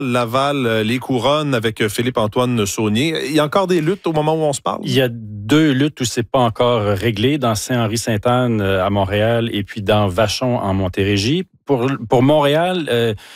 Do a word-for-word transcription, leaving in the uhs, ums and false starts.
Laval, euh, les Couronnes avec Philippe-Antoine Saunier. Il y a encore des luttes au moment où on se parle? Il y a deux luttes où c'est pas encore réglé, dans Saint-Henri-Sainte-Anne à Montréal et puis dans Vachon en Montérégie. Pour, pour Montréal, euh,